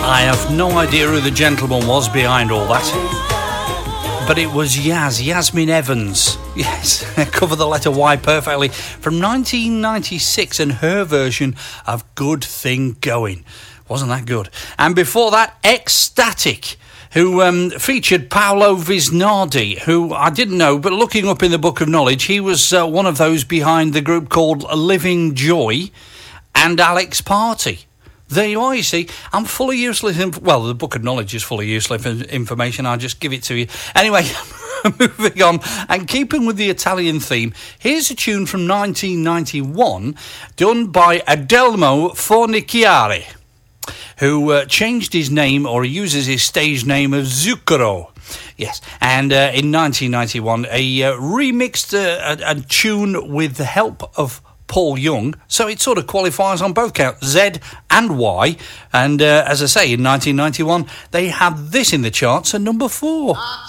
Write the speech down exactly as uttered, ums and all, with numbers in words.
I have no idea who the gentleman was behind all that, but it was Yaz, Yasmin Evans. Yes, cover the letter Y perfectly, from nineteen ninety-six, and her version of Good Thing Going. Wasn't that good? And before that, Ecstatic, who um, featured Paolo Visnardi, who I didn't know, but looking up in the Book of Knowledge, he was uh, one of those behind the group called Living Joy and Alex Party. There you are, you see. I'm full of useless... Inf- well, the Book of Knowledge is full of useless information. I'll just give it to you. Anyway, moving on. And keeping with the Italian theme, here's a tune from nineteen ninety-one done by Adelmo Fornicchiari, who uh, changed his name, or he uses his stage name of Zucchero. Yes, and uh, in nineteen ninety-one, he uh, remixed uh, a, a tune with the help of Paul Young, so it sort of qualifies on both counts, Z and Y. And uh, as I say, in nineteen ninety-one, they had this in the charts at number four. I